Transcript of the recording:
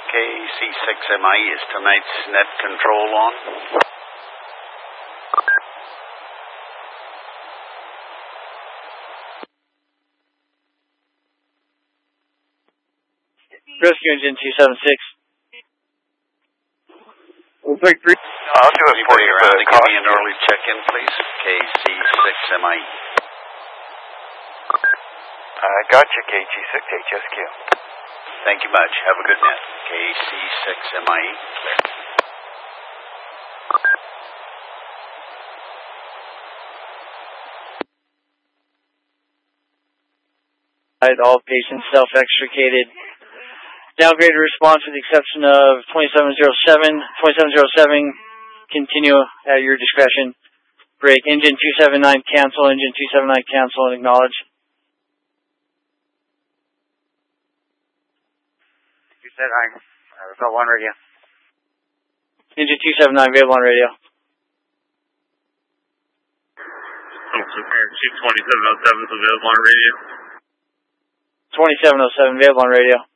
KC6MI, is tonight's net control on? Rescue Engine 276. We'll take 3. I'll do it for you around to give me an early check-in, please. KC6MI. I got you, KG6 HSQ. Thank you much. Have a good night. KC6MI. All patients self-extricated. Downgraded response with the exception of 2707. 2707, continue at your discretion. Break. Engine 279 cancel. Engine 279 cancel and acknowledge. 279, Result 1 radio. Engine 279, Veil 1 radio. Chief 2707 to Veil 1 radio. 2707, Veil 1 radio.